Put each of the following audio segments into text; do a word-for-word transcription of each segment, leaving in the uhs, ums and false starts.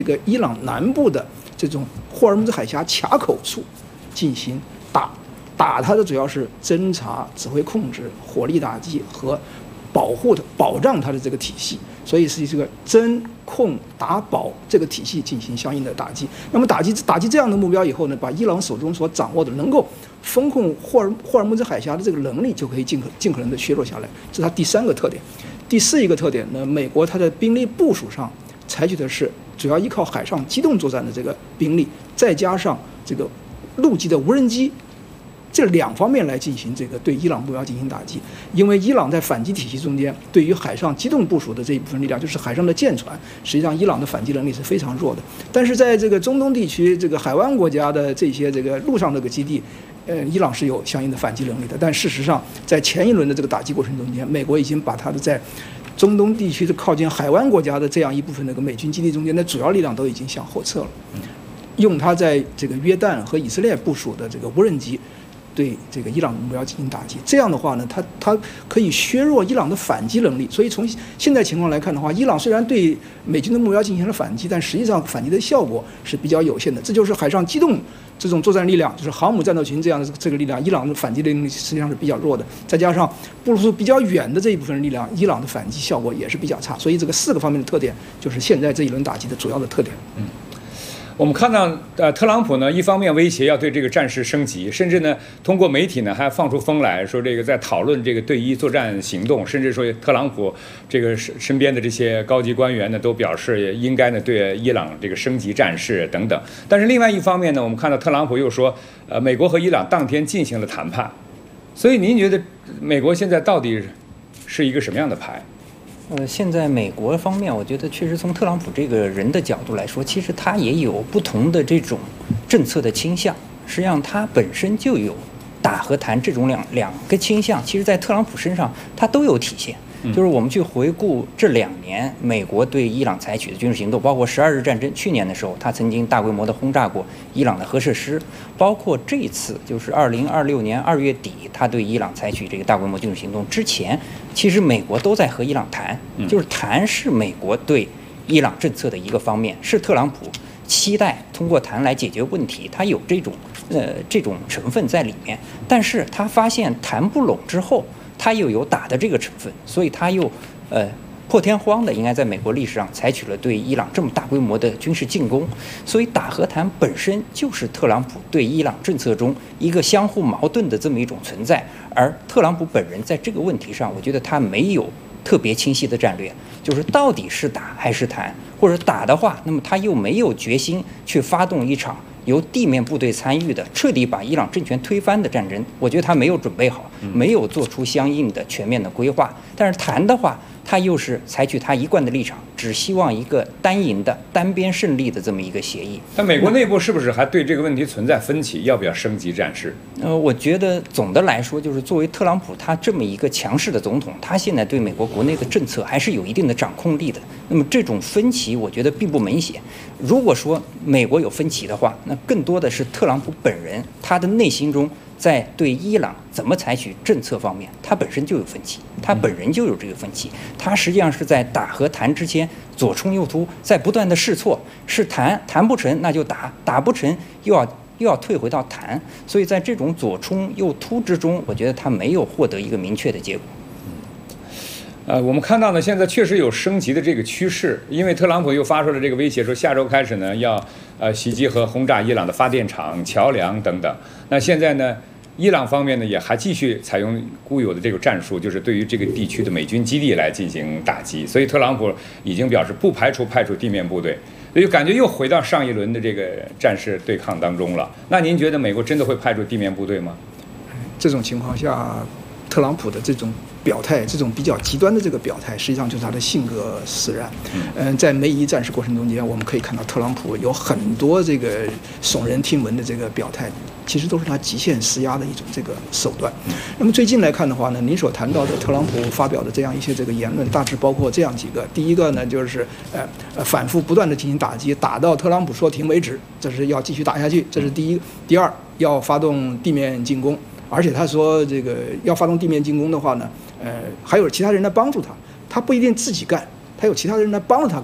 这个伊朗南部的这种霍尔木兹海峡卡口处进行打打它的主要是侦察、指挥控制、火力打击和保护的保障它的这个体系，所以是这个侦控打保这个体系进行相应的打击。那么打击打击这样的目标以后呢，把伊朗手中所掌握的能够风控霍尔霍尔木兹海峡的这个能力就可以尽可尽可能的削弱下来，这是它第三个特点。第四一个特点呢，美国它的兵力部署上采取的是主要依靠海上机动作战的这个兵力，再加上这个陆基的无人机。这两方面来进行这个对伊朗目标进行打击，因为伊朗在反击体系中间对于海上机动部署的这一部分力量，就是海上的舰船，实际上伊朗的反击能力是非常弱的。但是在这个中东地区，这个海湾国家的这些这个陆上这个基地，呃，伊朗是有相应的反击能力的。但事实上，在前一轮的这个打击过程中间，美国已经把它的在中东地区的靠近海湾国家的这样一部分那个美军基地中间的主要力量都已经向后撤了，用它在这个约旦和以色列部署的这个无人机。对这个伊朗的目标进行打击，这样的话呢，它它可以削弱伊朗的反击能力。所以从现在情况来看的话，伊朗虽然对美军的目标进行了反击，但实际上反击的效果是比较有限的。这就是海上机动这种作战力量，就是航母战斗群这样的这个力量，伊朗的反击能力实际上是比较弱的。再加上部署比较远的这一部分力量，伊朗的反击效果也是比较差。所以这个四个方面的特点，就是现在这一轮打击的主要的特点。 嗯。我们看到，呃，特朗普呢，一方面威胁要对这个战事升级，甚至呢，通过媒体呢还放出风来说，这个在讨论这个对伊作战行动，甚至说特朗普这个身身边的这些高级官员呢，都表示应该呢对伊朗这个升级战事等等。但是另外一方面呢，我们看到特朗普又说，呃，美国和伊朗当天进行了谈判，所以您觉得美国现在到底是一个什么样的牌？ 呃，现在美国方面，我觉得确实从特朗普这个人的角度来说，其实他也有不同的这种政策的倾向。实际上，他本身就有打和谈这种两两个倾向，其实在特朗普身上他都有体现。就是我们去回顾这两年美国对伊朗采取的军事行动，包括十二日战争，去年的时候他曾经大规模的轰炸过伊朗的核设施，包括这一次就是二零二六年二月底他对伊朗采取这个大规模军事行动之前，其实美国都在和伊朗谈，就是谈是美国对伊朗政策的一个方面，是特朗普期待通过谈来解决问题，他有这种呃这种成分在里面，但是他发现谈不拢之后。他又有打的这个成分，所以他又，呃，破天荒的应该在美国历史上采取了对伊朗这么大规模的军事进攻，所以打和谈本身就是特朗普对伊朗政策中一个相互矛盾的这么一种存在，而特朗普本人在这个问题上，我觉得他没有特别清晰的战略，就是到底是打还是谈，或者打的话，那么他又没有决心去发动一场。由地面部队参与的彻底把伊朗政权推翻的战争，我觉得他没有准备好，没有做出相应的全面的规划。但是谈的话，他又是采取他一贯的立场，只希望一个单赢的、单边胜利的这么一个协议。 但美国内部是不是还对这个问题存在分歧？要不要升级战事？ 呃，我觉得总的来说，就是作为特朗普他这么一个强势的总统，他现在对美国国内的政策还是有一定的掌控力的。那么这种分歧，我觉得并不明显。如果说美国有分歧的话，那更多的是特朗普本人他的内心中在对伊朗怎么采取政策方面，他本身就有分歧，他本人就有这个分歧。他实际上是在打和谈之间左冲右突，在不断的试错，是谈谈不成那就打，打不成又要又要退回到谈。所以在这种左冲右突之中，我觉得他没有获得一个明确的结果。 呃，我们看到呢，现在确实有升级的这个趋势，因为特朗普又发出了这个威胁，说下周开始呢要呃袭击和轰炸伊朗的发电厂、桥梁等等。那现在呢，伊朗方面呢也还继续采用固有的这个战术，就是对于这个地区的美军基地来进行打击。所以特朗普已经表示不排除派出地面部队，所以感觉又回到上一轮的这个战事对抗当中了。那您觉得美国真的会派出地面部队吗？ 这种情况下，特朗普的这种表态，这种比较极端的这个表态，实际上就是他的性格使然。嗯，在梅伊战事过程中间，我们可以看到特朗普有很多这个耸人听闻的这个表态，其实都是他极限施压的一种这个手段。那么最近来看的话呢，您所谈到的特朗普发表的这样一些这个言论，大致包括这样几个：第一个呢，就是呃呃反复不断的进行打击，打到特朗普说停为止，这是要继续打下去，这是第一。第二，要发动地面进攻。而且他说，这个要发动地面进攻的话呢，呃，还有其他人来帮助他，他不一定自己干，他有其他人来帮助他干。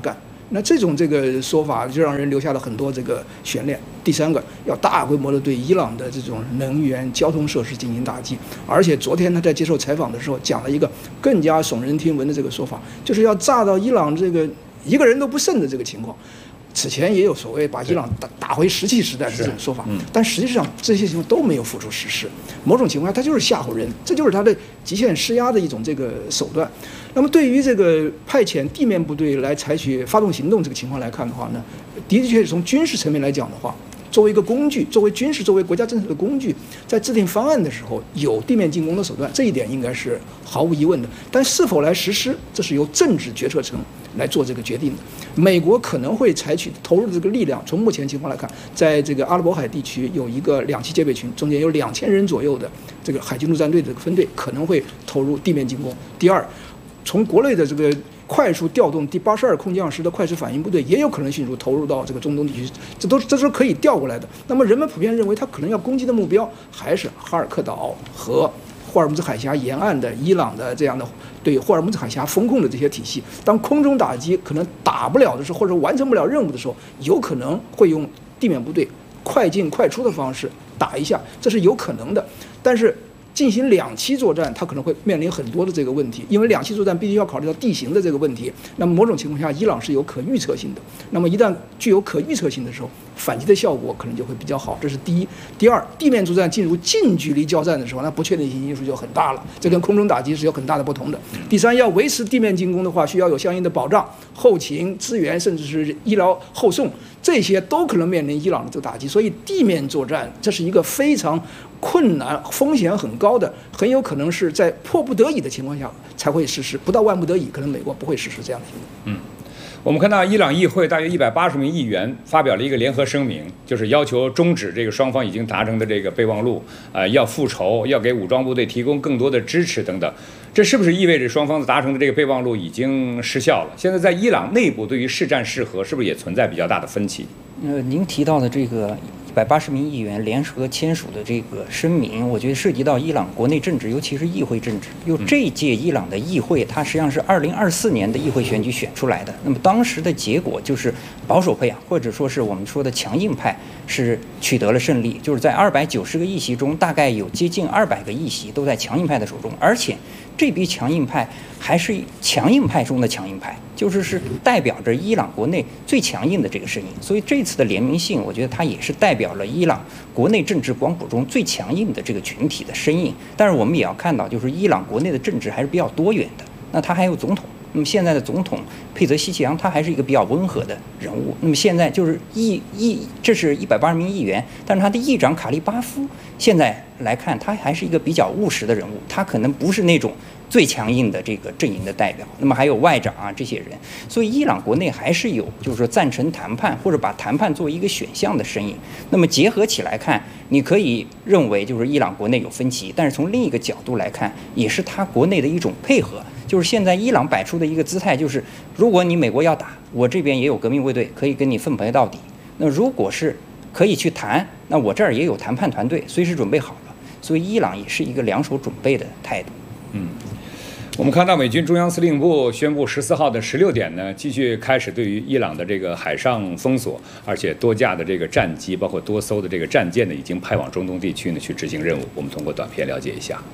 那这种这个说法就让人留下了很多这个悬念。第三个，要大规模的对伊朗的这种能源、交通设施进行打击，而且昨天他在接受采访的时候讲了一个更加耸人听闻的这个说法，就是要炸到伊朗这个一个人都不剩的这个情况。此前也有所谓把伊朗打打回石器时代的这种说法，嗯、但实际上这些情况都没有付诸实施。某种情况下，他就是吓唬人，这就是他的极限施压的一种这个手段。那么，对于这个派遣地面部队来采取发动行动这个情况来看的话呢，的的确确从军事层面来讲的话，作为一个工具，作为军事、作为国家政策的工具，在制定方案的时候有地面进攻的手段，这一点应该是毫无疑问的。但是否来实施，这是由政治决策层来做这个决定的。美国可能会采取投入的这个力量，从目前情况来看，在这个阿拉伯海地区有一个两栖戒备群，中间有两千人左右的这个海军陆战队的这个分队可能会投入地面进攻。第二，从国内的这个快速调动第八十二空降师的快速反应部队，也有可能迅速投入到这个中东地区，这都这都是可以调过来的。那么人们普遍认为，他可能要攻击的目标还是哈尔克岛和霍尔木兹海峡沿岸的伊朗的这样的对霍尔木兹海峡风控的这些体系。当空中打击可能打不了的时候，或者完成不了任务的时候，有可能会用地面部队快进快出的方式打一下，这是有可能的。但是进行两栖作战，它可能会面临很多的这个问题，因为两栖作战必须要考虑到地形的这个问题。那么某种情况下，伊朗是有可预测性的。那么一旦具有可预测性的时候，反击的效果可能就会比较好。这是第一。第二，地面作战进入近距离交战的时候，那不确定性因素就很大了，这跟空中打击是有很大的不同的。第三，要维持地面进攻的话，需要有相应的保障、后勤资源，甚至是医疗后送，这些都可能面临伊朗的这个打击。所以地面作战这是一个非常困难、风险很高的，很有可能是在迫不得已的情况下才会实施，不到万不得已，可能美国不会实施这样的行动。 嗯，我们看到伊朗议会大约一百八十名议员发表了一个联合声明，就是要求终止这个双方已经达成的这个备忘录，呃，要复仇，要给武装部队提供更多的支持等等。这是不是意味着双方达成的这个备忘录已经失效了？现在在伊朗内部对于是战是和是不是也存在比较大的分歧？ 呃，您提到的这个一百八十名议员联合签署的这个声明，我觉得涉及到伊朗国内政治，尤其是议会政治。因为这届伊朗的议会，它实际上是二零二四年的议会选举选出来的。那么当时的结果就是保守派啊，或者说是我们说的强硬派，是取得了胜利。就是在二百九十个议席中，大概有接近二百个议席都在强硬派的手中，而且这批强硬派还是强硬派中的强硬派，就是是代表着伊朗国内最强硬的这个声音。所以这次的联名信，我觉得它也是代表了伊朗国内政治光谱中最强硬的这个群体的声音。但是我们也要看到，就是伊朗国内的政治还是比较多元的。那它还有总统，那么现在的总统佩泽希奇扬，他还是一个比较温和的人物。那么现在就是议议，这是一百八十名议员，但是他的议长卡利巴夫现在来看，他还是一个比较务实的人物，他可能不是那种最强硬的这个阵营的代表。那么还有外长啊这些人，所以伊朗国内还是有就是说赞成谈判或者把谈判作为一个选项的声音。那么结合起来看，你可以认为就是伊朗国内有分歧，但是从另一个角度来看，也是他国内的一种配合。就是现在伊朗摆出的一个姿态，就是如果你美国要打，我这边也有革命卫队可以跟你奋斗到底。那如果是可以去谈，那我这儿也有谈判团队，随时准备好了。所以伊朗也是一个两手准备的态度。 嗯，我们看到美军中央司令部宣布，十四号的十六点呢，继续开始对于伊朗的这个海上封锁，而且多架的这个战机，包括多艘的这个战舰呢，已经派往中东地区呢去执行任务。我们通过短片了解一下。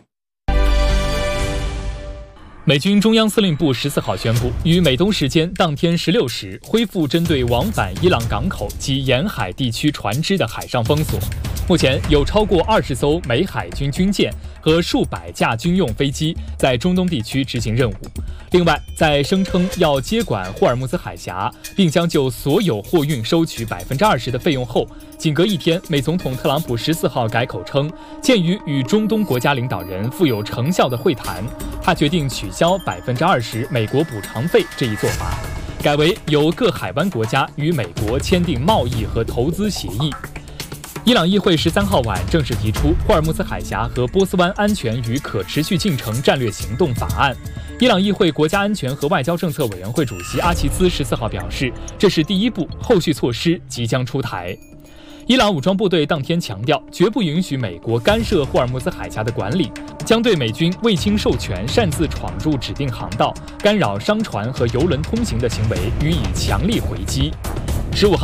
美军中央司令部十四号宣布，于美东时间当天十六时恢复针对往返伊朗港口及沿海地区船只的海上封锁。目前有超过二十艘美海军军舰和数百架军用飞机在中东地区执行任务。另外，在声称要接管霍尔木兹海峡，并将就所有货运收取百分之二十的费用后，仅隔一天，美总统特朗普十四号改口称，鉴于与中东国家领导人富有成效的会谈，他决定取消百分之二十美国补偿费这一做法，改为由各海湾国家与美国签订贸易和投资协议。伊朗议会十三号晚正式提出《霍尔木兹海峡和波斯湾安全与可持续进程战略行动法案》。伊朗议会国家安全和外交政策委员会主席阿齐兹十四号表示，这是第一步，后续措施即将出台。 伊朗武装部队当天强调，绝不允许美国干涉霍尔木兹海峡的管理，将对美军未经授权擅自闯入指定航道、干扰商船和油轮通行的行为予以强力回击。十五号。